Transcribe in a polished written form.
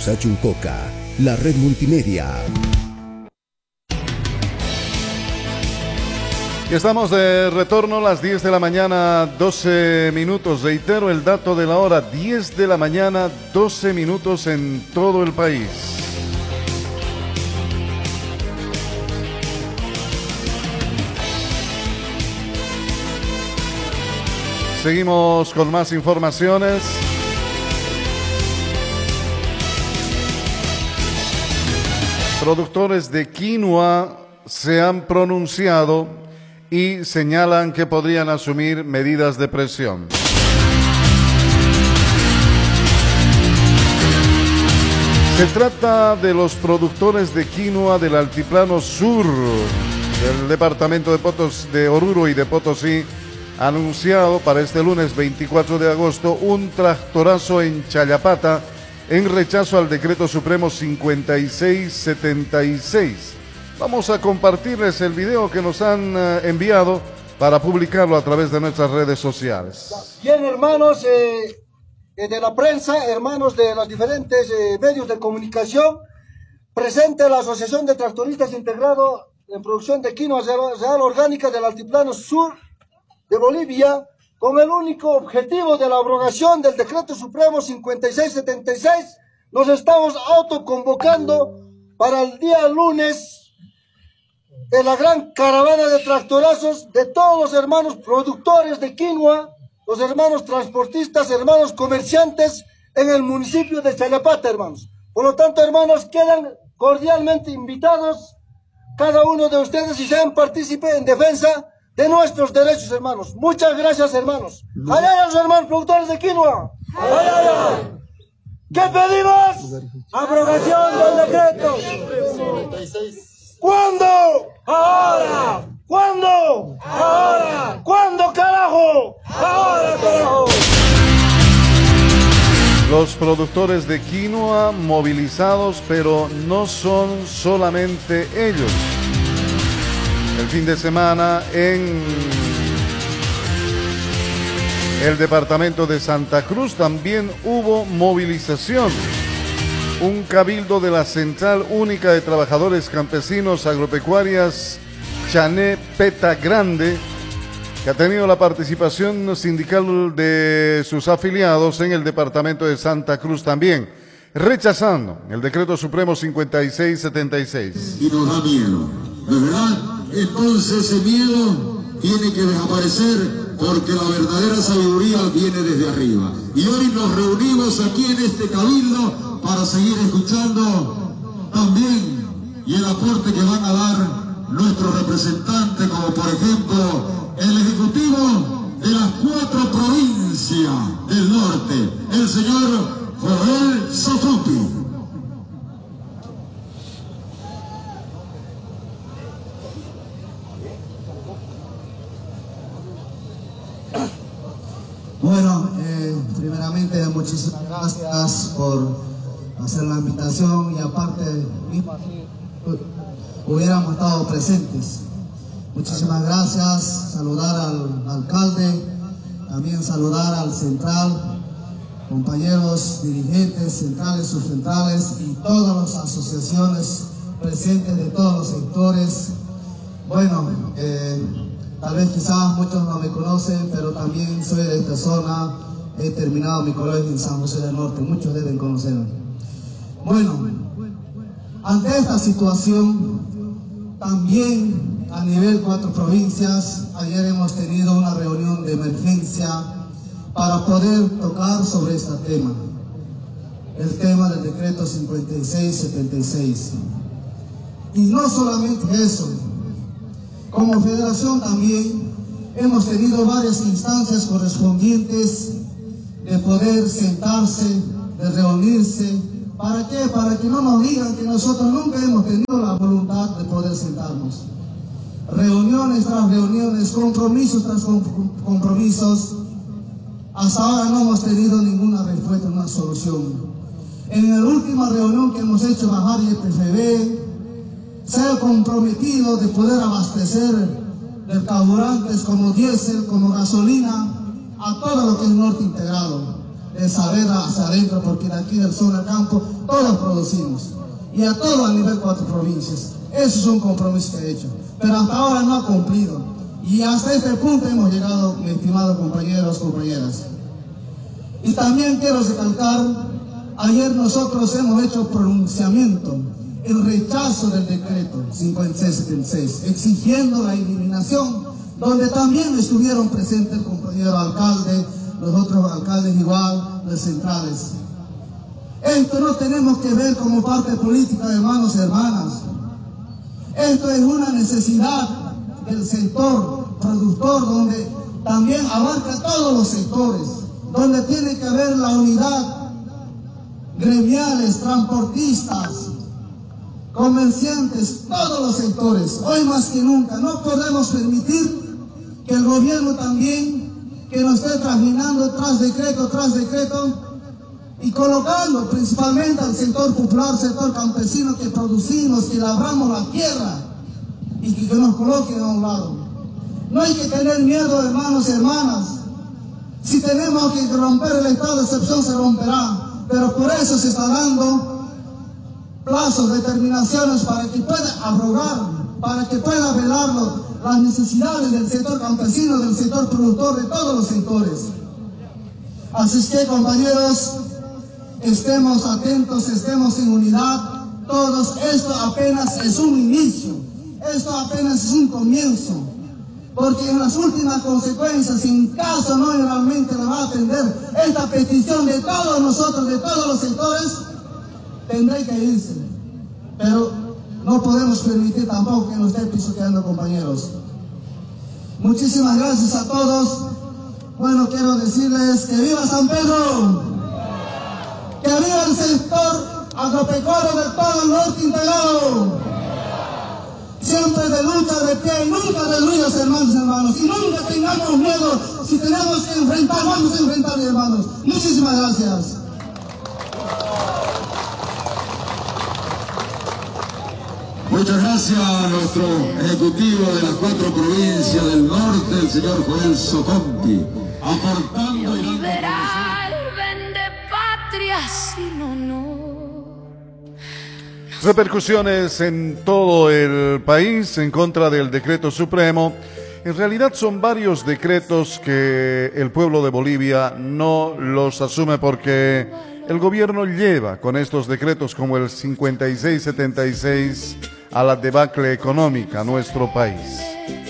Chuncoca, la red multimedia. Y estamos de retorno a las 10 de la mañana, 12 minutos. Reitero el dato de la hora, 10 de la mañana, 12 minutos en todo el país. Seguimos con más informaciones. Productores de quinoa se han pronunciado y señalan que podrían asumir medidas de presión. Se trata de los productores de quinoa del altiplano sur del departamento de Oruro y de Potosí, anunciado para este lunes 24 de agosto un tractorazo en Chayapata en rechazo al decreto supremo 5676. Vamos a compartirles el video que nos han enviado para publicarlo a través de nuestras redes sociales. Bien, hermanos de la prensa, hermanos de los diferentes medios de comunicación, presente la Asociación de Tractoristas Integrado en Producción de Quinoa Real Orgánica del Altiplano Sur de Bolivia, con el único objetivo de la abrogación del Decreto Supremo 5676, nos estamos autoconvocando para el día lunes en la gran caravana de tractorazos de todos los hermanos productores de quinoa, los hermanos transportistas, hermanos comerciantes en el municipio de Chayapata, hermanos. Por lo tanto, hermanos, quedan cordialmente invitados cada uno de ustedes y sean partícipes en defensa de nuestros derechos, hermanos. Muchas gracias, hermanos. ¡Allá los hermanos productores de quinoa! ¡Allá! ¿Qué pedimos? Abrogación del decreto. ¿Cuándo? ¡Ahora! ¿Cuándo? ¡Ahora! ¿Cuándo, carajo? ¡Ahora, carajo! Los productores de quinoa movilizados, pero no son solamente ellos. El fin de semana en el departamento de Santa Cruz también hubo movilización. Un cabildo de la Central Única de Trabajadores Campesinos Agropecuarias Chané Peta Grande, que ha tenido la participación sindical de sus afiliados en el departamento de Santa Cruz también, rechazando el decreto supremo 5676. Y nos da miedo, ¿verdad? Entonces ese miedo tiene que desaparecer porque la verdadera sabiduría viene desde arriba. Y hoy nos reunimos aquí en este cabildo para seguir escuchando también y el aporte que van a dar nuestros representantes, como por ejemplo el ejecutivo de las 4 provincias del norte, el señor Joel Sotopi. Bueno, primeramente muchísimas gracias por hacer la invitación y aparte mismo así hubiéramos estado presentes. Muchísimas gracias, saludar al alcalde, también saludar al central, compañeros dirigentes centrales, subcentrales y todas las asociaciones presentes de todos los sectores. Bueno, tal vez quizás muchos no me conocen, pero también soy de esta zona, he terminado mi colegio en San José del Norte, muchos deben conocerme. Bueno, ante esta situación, también a nivel 4 provincias, ayer hemos tenido una reunión de emergencia para poder tocar sobre este tema, el tema del decreto 5676. Y no solamente eso, como federación también hemos tenido varias instancias correspondientes de poder sentarse, de reunirse. ¿Para qué? Para que no nos digan que nosotros nunca hemos tenido la voluntad de poder sentarnos. Reuniones tras reuniones, compromisos tras compromisos. Hasta ahora no hemos tenido ninguna respuesta, una solución. En la última reunión que hemos hecho bajar YPFB, se ha comprometido de poder abastecer de carburantes como diésel, como gasolina, a todo lo que es norte integrado. de Saavedra hacia adentro, porque de aquí del sur al campo todos producimos, y a todo a nivel 4 provincias. Eso es un compromiso que he hecho, pero hasta ahora no ha cumplido, y hasta este punto hemos llegado, mis estimados compañeros, compañeras. Y también quiero recalcar, ayer nosotros hemos hecho pronunciamiento en rechazo del decreto 5676, exigiendo la eliminación, donde también estuvieron presentes el compañero alcalde, los otros alcaldes igual, los centrales. Esto no tenemos que ver como parte política, hermanos y hermanas. Esto es una necesidad del sector productor, donde también abarca todos los sectores, donde tiene que haber la unidad, gremiales, transportistas, comerciantes, todos los sectores. Hoy más que nunca no podemos permitir que el gobierno también, que nos esté trajinando tras decreto, y colocando principalmente al sector popular, sector campesino, que producimos, que labramos la tierra, y que nos coloquen a un lado. No hay que tener miedo, hermanos y hermanas. Si tenemos que romper el estado de excepción, se romperá, pero por eso se está dando plazos, determinaciones para que pueda abrogar, para que pueda velar las necesidades del sector campesino, del sector productor, de todos los sectores. Así es que, compañeros, estemos atentos, estemos en unidad, todos. Esto apenas es un inicio, esto apenas es un comienzo, porque en las últimas consecuencias, si en caso no realmente le va a atender esta petición de todos nosotros, de todos los sectores, tendré que irse. Pero no podemos permitir tampoco que nos esté pisoteando, compañeros. Muchísimas gracias a todos. Bueno, quiero decirles que viva San Pedro, que viva el sector agropecuario de todo el norte integrado. Siempre de lucha, de pie, y nunca de ruidos, hermanos y hermanos. Y nunca tengamos miedo. Si tenemos que enfrentar, vamos a enfrentar, hermanos. Muchísimas gracias. Muchas gracias a nuestro ejecutivo de las 4 provincias del norte, el señor Joel Socompi, aportando y dando liberal, vende patria sin honor. Repercusiones en todo el país en contra del decreto supremo. En realidad son varios decretos que el pueblo de Bolivia no los asume, porque el gobierno lleva con estos decretos como el 5676 a la debacle económica a nuestro país.